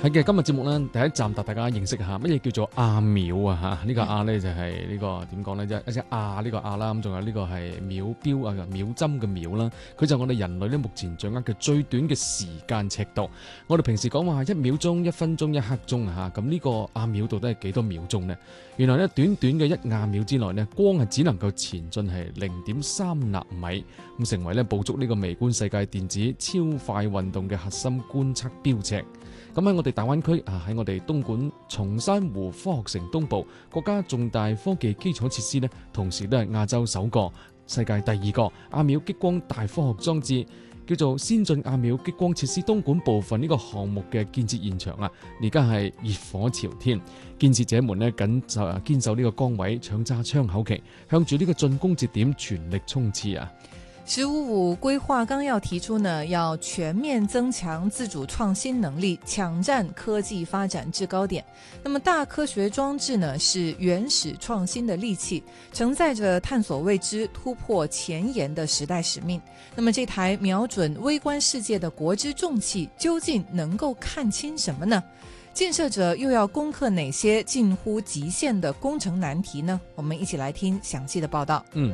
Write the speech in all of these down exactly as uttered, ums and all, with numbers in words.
係嘅，今日節目咧第一站帶大家認識下乜嘢叫做亞秒啊嚇，呢、這個亞咧就係、是、呢、這個點講咧啫，一隻亞呢個亞啦，咁仲有呢個係秒錶啊秒針嘅秒啦，佢就係我哋人類咧目前掌握嘅最短嘅時間尺度。我哋平時講話一秒鐘、一分鐘、一刻鐘啊嚇，咁呢個亞秒到底係幾多秒鐘呢？原來咧短短嘅一亞秒之內呢，光係只能夠前進係零點三納米，咁成為咧捕捉呢個微觀世界電子超快運動嘅核心觀測標尺。咁喺我哋大灣區啊，喺我哋東莞松山湖科學城東部，國家重大科技基礎設施呢，同時都係亞洲首個、世界第二個亞秒激光大科學裝置，叫做先進亞秒激光設施東莞部分呢個項目嘅建設現場啊，而家係熱火朝天，建設者們呢緊就堅守呢個崗位，搶揸窗口期，向住呢個進攻節點全力衝刺啊！ 十五五規劃綱要提出呢，要全面增強自主創新能力，搶佔科技發展制高點。那麼大科學裝置呢，是原始創新的利器，承載着探索未知、突破前沿的時代使命。那麼這台瞄準微觀世界的國之重器，究竟能夠看清什麼呢？建設者又要攻克哪些近乎極限的工程難題呢？我們一起來聽詳細的報道。 嗯。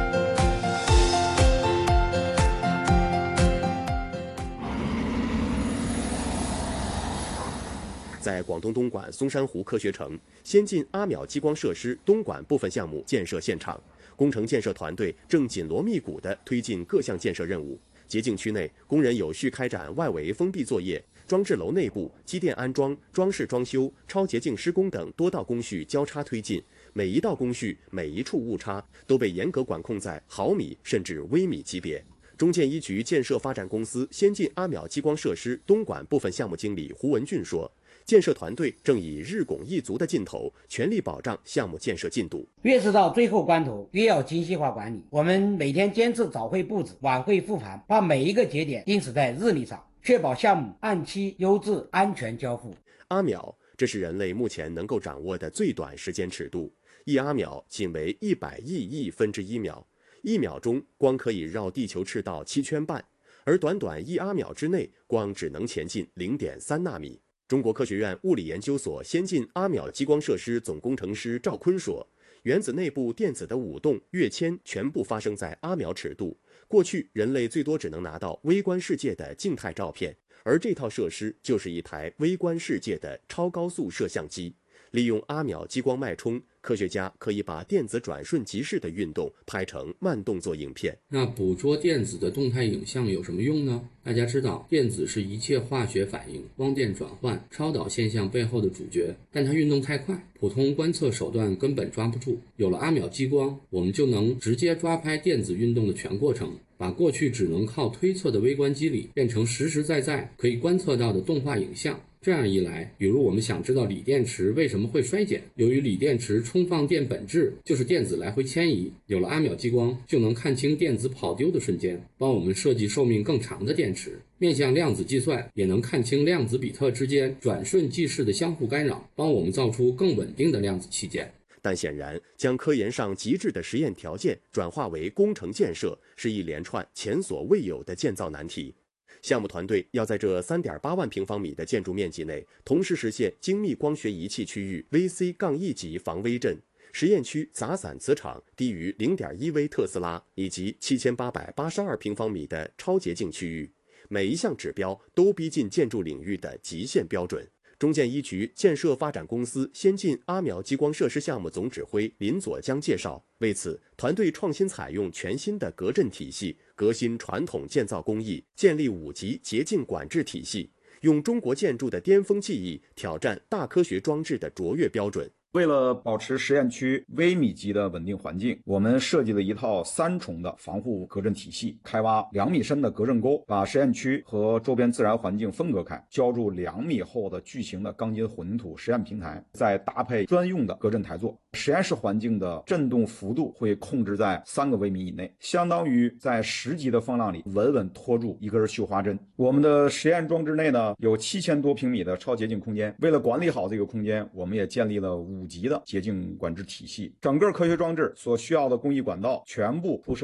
在廣東東莞松山湖科學城，先進阿秒激光設施東莞部分項目建設現場，工程建設團隊正緊鑼密鼓地推進各項建設任務。潔淨區內，工人有序開展外圍封閉作業，裝置樓內部機電安裝、裝飾裝修、超潔淨施工等多道工序交叉推進，每一道工序、每一處誤差都被嚴格管控在毫米甚至微米級別。中建一局建設發展公司先進阿秒激光設施東莞部分項目經理胡文俊說，建設團隊正以日拱一卒的勁頭，全力保障項目建設進度。 越是到最後關頭，越要精細化管理。我們每天堅持早會布置、晚會復盤，把每一個節點定死在日曆上，確保項目按期、優質、安全交付。 阿秒，這是人類目前能夠掌握的最短時間尺度，一阿秒僅為一百億億分之一秒，一秒鐘光可以繞地球赤道七圈半，而短短一阿秒之內，光只能前進零點三納米。中國科學院物理研究所先進阿秒激光設施總工程師趙坤說，原子內部電子的舞動、躍遷全部發生在阿秒尺度。過去人類最多只能拿到微觀世界的靜態照片，而這套設施就是一台微觀世界的超高速攝像機。利用阿秒激光脈衝，科學家可以把電子轉瞬即逝的運動拍成慢動作影片。 那捕捉電子的動態影像有什麼用呢？大家知道，電子是一切化學反應、光電轉換、超導現象背後的主角，但它運動太快，普通觀測手段根本抓不住。有了阿秒激光，我們就能直接抓拍電子運動的全過程，把過去只能靠推測的微觀機理變成實實在在可以觀測到的動畫影像。這樣一來，比如我們想知道鋰電池為什麼會衰減，由於鋰電池充放電本質就是電子來回遷移，有了阿秒激光就能看清電子跑丟的瞬間，幫我們設計壽命更長的電池。面向量子計算，也能看清量子比特之間轉瞬即逝的相互干擾，幫我們造出更穩定的量子器件。 但顯然，將科研上極致的實驗條件轉化為工程建設，是一連串前所未有的建造難題。項目團隊要在這 三點八萬平方米的建築面積內，同時實現精密光學儀器區域 V C 一 級防微震，實驗區雜散磁場低於 零點一 微特斯拉，以及七千八百八十二平方米的超潔淨區域，每一項指標都逼近建築領域的極限標準。中建一局建設發展公司先進阿秒激光設施項目總指揮林佐江介紹，為此團隊創新採用全新的隔震體系，革新傳統建造工藝，建立五級潔淨管制體系，用中國建築的巔峰技藝挑戰大科學裝置的卓越標準。 為了保持實驗區微米級的穩定環境，我們設計了一套三重的防護隔震體系，開挖兩米深的隔震溝，把實驗區和周邊自然環境分隔開，澆築兩米厚的巨型的鋼筋混凝土實驗平台，再搭配專用的隔震台座。實驗室環境的震動幅度會控制在三個微米以內，相當於在十級的風浪裡穩穩拖住一根繡花針。我們的實驗裝置內呢，有七千多平米的超潔淨空間，為了管理好這個空間，我們也建立了五級的潔淨管制體系，整個科學裝置所需要的工藝管道全部鋪設